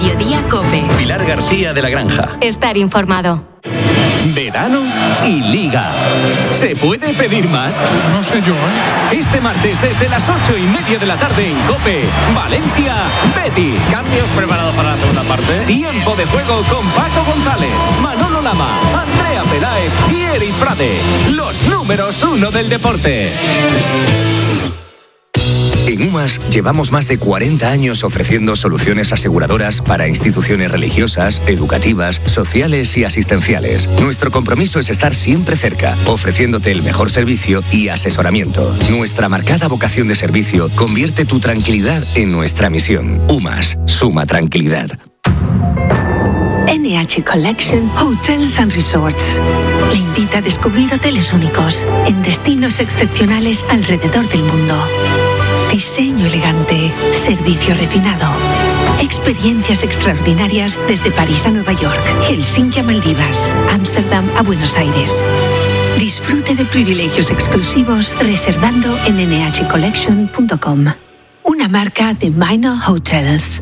Mediodía COPE. Pilar García de la Granja. Estar informado. Verano y Liga. ¿Se puede pedir más? No sé yo, ¿eh? Este martes desde las 8:30 de la tarde en COPE, Valencia, Betis. Cambios preparados para la segunda parte. Tiempo de juego con Paco González, Manolo Lama, Andrea Peláez y Eric Frade. Los números 1 del deporte. En UMAS llevamos más de 40 años ofreciendo soluciones aseguradoras para instituciones religiosas, educativas, sociales y asistenciales. Nuestro compromiso es estar siempre cerca, ofreciéndote el mejor servicio y asesoramiento. Nuestra marcada vocación de servicio convierte tu tranquilidad en nuestra misión. UMAS, suma tranquilidad. NH Collection Hotels and Resorts le invita a descubrir hoteles únicos en destinos excepcionales alrededor del mundo. Diseño elegante, servicio refinado, experiencias extraordinarias desde París a Nueva York, Helsinki a Maldivas, Ámsterdam a Buenos Aires. Disfrute de privilegios exclusivos reservando en nhcollection.com. Una marca de Minor Hotels.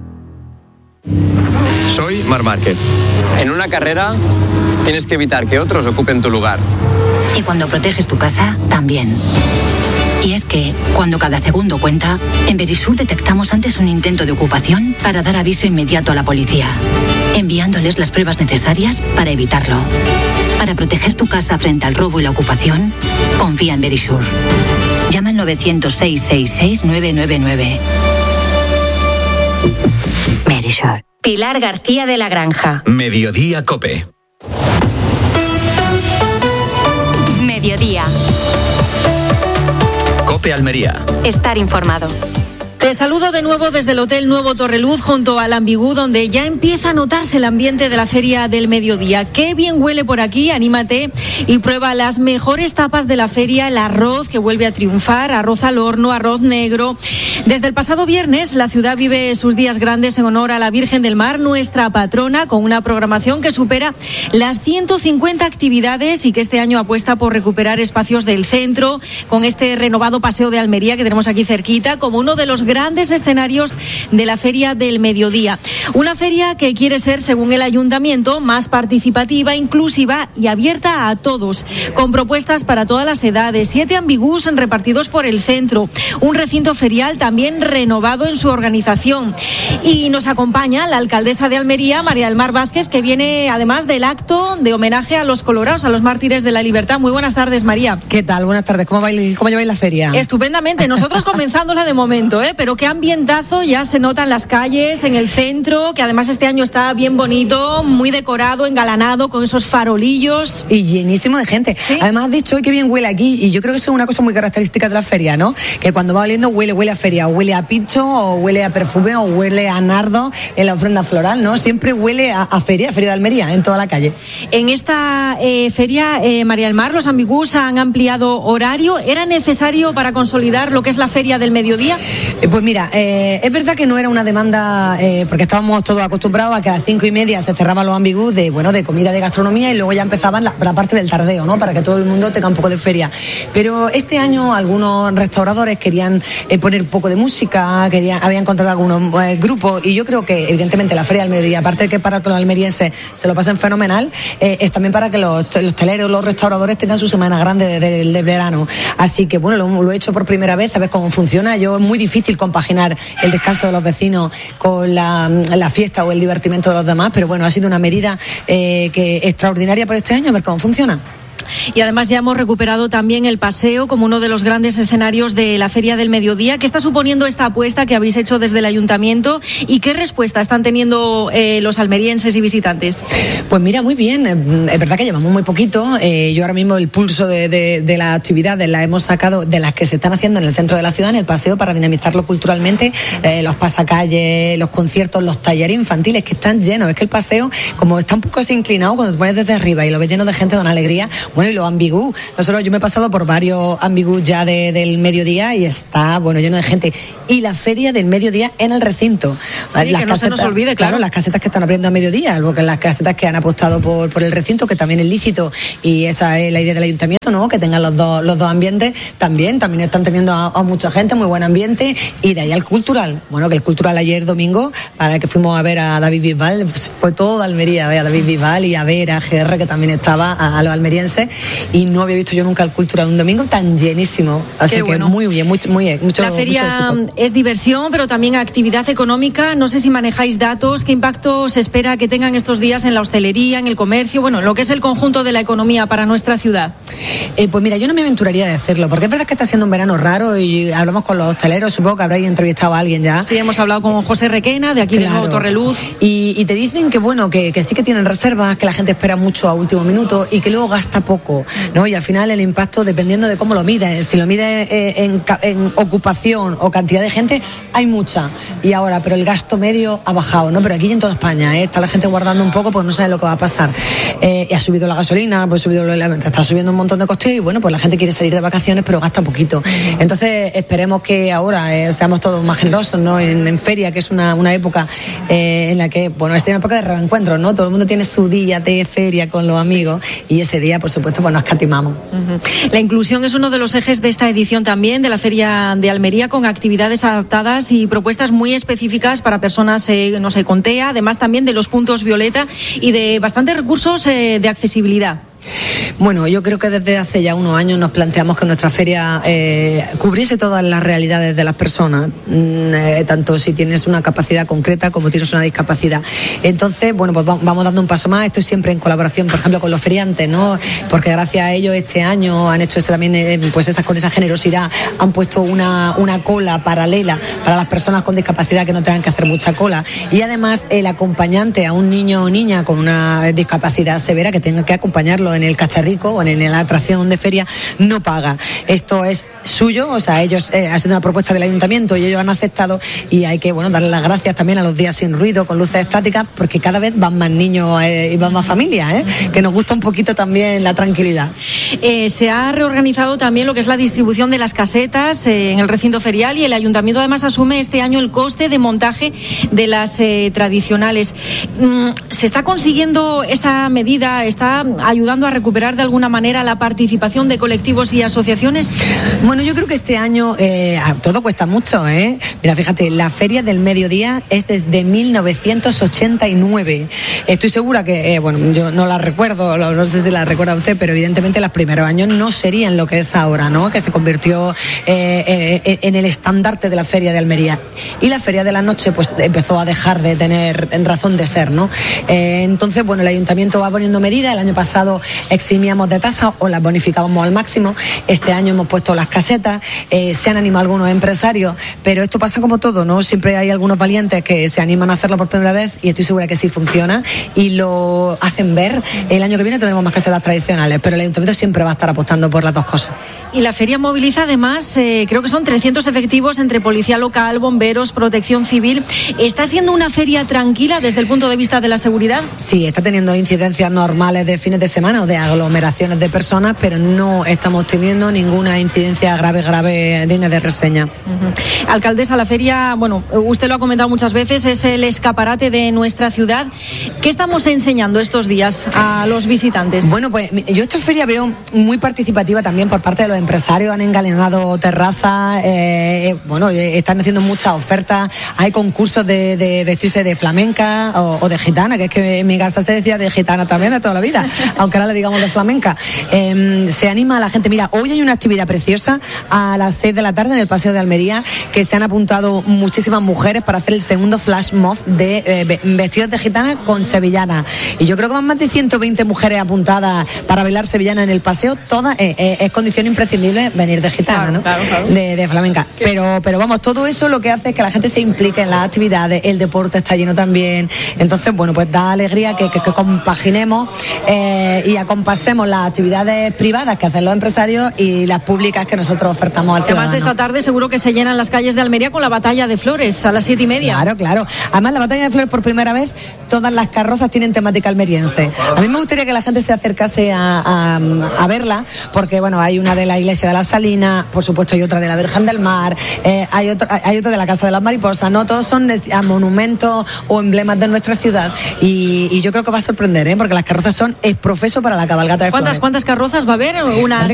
Soy Marc Márquez. En una carrera tienes que evitar que otros ocupen tu lugar. Y cuando proteges tu casa, también. Y es que, cuando cada segundo cuenta, en Verisur detectamos antes un intento de ocupación para dar aviso inmediato a la policía, enviándoles las pruebas necesarias para evitarlo. Para proteger tu casa frente al robo y la ocupación, confía en Verisur. Llama al 900-666-999. Verisur. Pilar García de la Granja. Mediodía COPE. Mediodía. COPE Almería. Estar informado. Te saludo de nuevo desde el Hotel Nuevo Torreluz junto al Ambigú, donde ya empieza a notarse el ambiente de la Feria del Mediodía. Qué bien huele por aquí, anímate y prueba las mejores tapas de la feria, el arroz que vuelve a triunfar, arroz al horno, arroz negro. Desde el pasado viernes, la ciudad vive sus días grandes en honor a la Virgen del Mar, nuestra patrona, con una programación que supera las 150 actividades y que este año apuesta por recuperar espacios del centro, con este renovado Paseo de Almería que tenemos aquí cerquita, como uno de los grandes escenarios de la Feria del Mediodía. Una feria que quiere ser, según el Ayuntamiento, más participativa, inclusiva y abierta a todos, con propuestas para todas las edades, 7 ambigús repartidos por el centro, un recinto ferial también renovado en su organización. Y nos acompaña la alcaldesa de Almería, María del Mar Vázquez, que viene además del acto de homenaje a los colorados, a los mártires de la libertad. Muy buenas tardes, María. ¿Qué tal? Buenas tardes. ¿Cómo lleváis la feria? Estupendamente. Nosotros comenzándola de momento, pero qué ambientazo ya se nota en las calles, en el centro, que además este año está bien bonito, muy decorado, engalanado, con esos farolillos. Y llenísimo de gente. ¿Sí? Además has dicho hoy que bien huele aquí, y yo creo que eso es una cosa muy característica de la feria, ¿no? Que cuando va oliendo huele a feria, o huele a pincho, o huele a perfume, o huele a nardo en la ofrenda floral, ¿no? Siempre huele a feria de Almería, en toda la calle. En esta feria, María del Mar, los ambigús han ampliado horario. ¿Era necesario para consolidar lo que es la Feria del Mediodía? Pues mira, es verdad que no era una demanda, porque estábamos todos acostumbrados a que a las 5:30 se cerraban los ambigús de comida, de gastronomía, y luego ya empezaban la parte del tardeo, ¿no? Para que todo el mundo tenga un poco de feria. Pero este año algunos restauradores querían poner un poco de música, habían contratado algunos grupos, y yo creo que evidentemente la Feria del Mediodía, aparte de que para que los almerienses se lo pasen fenomenal, es también para que los hosteleros, los restauradores tengan su semana grande de verano. Así que bueno, lo he hecho por primera vez, a ver cómo funciona. Es muy difícil compaginar el descanso de los vecinos con la fiesta o el divertimento de los demás, pero bueno, ha sido una medida que extraordinaria por este año, a ver cómo funciona. Y además ya hemos recuperado también el paseo como uno de los grandes escenarios de la Feria del Mediodía. ¿Qué está suponiendo esta apuesta que habéis hecho desde el Ayuntamiento y qué respuesta están teniendo los almerienses y visitantes? Pues mira, muy bien. Es verdad que llevamos muy poquito. Yo ahora mismo el pulso de las actividades las hemos sacado de las que se están haciendo en el centro de la ciudad, en el paseo, para dinamizarlo culturalmente. Los pasacalles, los conciertos, los talleres infantiles que están llenos. Es que el paseo, como está un poco así inclinado, cuando te pones desde arriba y lo ves lleno de gente, da una alegría. Bueno, y los ambigú. Yo me he pasado por varios ambigú ya del mediodía y está, bueno, lleno de gente. Y la feria del mediodía en el recinto. Sí, las que no se nos olvide, claro. Las casetas que están abriendo a mediodía, porque las casetas que han apostado por el recinto, que también es lícito, y esa es la idea del ayuntamiento, ¿no? Que tengan los dos ambientes, también están teniendo a mucha gente, muy buen ambiente, y de ahí al cultural. Bueno, que el cultural ayer domingo, para que fuimos a ver a David Bisbal, pues fue todo Almería, a David Bisbal y a ver a GR, que también estaba, a los almerienses, y no había visto yo nunca el cultural un domingo tan llenísimo. Así que bueno. Muy bien, mucho La feria es diversión, pero también actividad económica. No sé si manejáis datos, qué impacto se espera que tengan estos días en la hostelería, en el comercio, bueno, lo que es el conjunto de la economía para nuestra ciudad. Pues mira, yo no me aventuraría a decirlo, porque es verdad que está siendo un verano raro y hablamos con los hosteleros, supongo que habréis entrevistado a alguien ya. Sí, hemos hablado con José Requena, de aquí del nuevo Torreluz. Y te dicen que bueno, que sí que tienen reservas, que la gente espera mucho a último minuto y que luego gasta poco, ¿no? Y al final el impacto, dependiendo de cómo lo mides, si lo mides en ocupación o cantidad de gente, hay mucha. Y ahora, pero el gasto medio ha bajado, ¿no? Pero aquí en toda España, está la gente guardando un poco, pues no sabe lo que va a pasar. Y ha subido la gasolina, pues está subiendo un montón de costes y bueno, pues la gente quiere salir de vacaciones, pero gasta poquito. Entonces, esperemos que ahora seamos todos más generosos, ¿no? En feria, que es una época en la que, bueno, es una época de reencuentro, ¿no? Todo el mundo tiene su día de feria con los amigos y ese día, por supuesto, pues nos escatimamos. La inclusión es uno de los ejes de esta edición también de la Feria de Almería, con actividades adaptadas y propuestas muy específicas para personas, con TEA, además también de los puntos violeta y de bastantes recursos de accesibilidad. Bueno, yo creo que desde hace ya unos años nos planteamos que nuestra feria cubriese todas las realidades de las personas, tanto si tienes una capacidad concreta como tienes una discapacidad. Entonces, bueno, pues vamos dando un paso más. Esto es siempre en colaboración, por ejemplo, con los feriantes, ¿no? Porque gracias a ellos este año han hecho también, pues con esa generosidad, han puesto una cola paralela para las personas con discapacidad, que no tengan que hacer mucha cola. Y además, el acompañante a un niño o niña con una discapacidad severa que tenga que acompañarlo en el cacharrico o en la atracción de feria, no paga. Esto es suyo, o sea, ellos ha sido una propuesta del ayuntamiento y ellos han aceptado, y hay que, bueno, darle las gracias también a los días sin ruido, con luces estáticas, porque cada vez van más niños y van más familias, que nos gusta un poquito también la tranquilidad. Se ha reorganizado también lo que es la distribución de las casetas en el recinto ferial, y el ayuntamiento además asume este año el coste de montaje de las tradicionales. ¿Se está consiguiendo esa medida? ¿Está ayudando a recuperar de alguna manera la participación de colectivos y asociaciones? Bueno, yo creo que este año todo cuesta mucho, Mira, fíjate, la Feria del Mediodía es desde 1989. Estoy segura que, yo no la recuerdo, no sé si la recuerda usted, pero evidentemente los primeros años no serían lo que es ahora, ¿no? Que se convirtió en el estandarte de la Feria de Almería. Y la Feria de la Noche, pues empezó a dejar de tener razón de ser, ¿no? Entonces, bueno, el ayuntamiento va poniendo medidas. El año pasado eximíamos de tasas o las bonificábamos al máximo. Este año hemos puesto las casetas, se han animado algunos empresarios, pero esto pasa como todo, ¿no? Siempre hay algunos valientes que se animan a hacerlo por primera vez, y estoy segura que sí funciona y lo hacen ver. El año que viene tendremos más casetas tradicionales, pero el ayuntamiento siempre va a estar apostando por las dos cosas. Y la feria moviliza además, creo que son 300 efectivos entre policía local, bomberos, protección civil. ¿Está siendo una feria tranquila desde el punto de vista de la seguridad? Sí, está teniendo incidencias normales de fines de semana o de aglomeraciones de personas, pero no estamos teniendo ninguna incidencia grave digna de reseña. Alcaldesa, la feria, bueno, usted lo ha comentado muchas veces, es el escaparate de nuestra ciudad. ¿Qué estamos enseñando estos días a los visitantes? Bueno, pues yo esta feria veo muy participativa también por parte de los empresarios. Han engalanado terrazas, están haciendo muchas ofertas. Hay concursos de vestirse de flamenca o de gitana, que es que en mi casa se decía de gitana también de toda la vida, aunque ahora le digamos de flamenca. Se anima a la gente. Mira, hoy hay una actividad preciosa a las 6 de la tarde en el Paseo de Almería, que se han apuntado muchísimas mujeres para hacer el segundo flash mob de vestidos de gitana con sevillana. Y yo creo que van más de 120 mujeres apuntadas para bailar sevillana en el paseo. Todas es condición imprescindible imprescindible venir de gitana, ¿no? Claro. De flamenca. Pero vamos, todo eso lo que hace es que la gente se implique en las actividades, el deporte está lleno también. Entonces, bueno, pues da alegría que compaginemos y acompasemos las actividades privadas que hacen los empresarios y las públicas que nosotros ofertamos al ciudadano. Además, esta tarde seguro que se llenan las calles de Almería con la batalla de flores a las 7:30. Claro. Además, la batalla de flores, por primera vez, todas las carrozas tienen temática almeriense. A mí me gustaría que la gente se acercase a verla, porque, bueno, hay una de la Iglesia de la Salina, por supuesto hay otra de la Virgen del Mar, hay otra de la Casa de las Mariposas, ¿no? Todos son monumentos o emblemas de nuestra ciudad y yo creo que va a sorprender, porque las carrozas son profeso para la cabalgata de flores. ¿Cuántas carrozas va a haber? Unas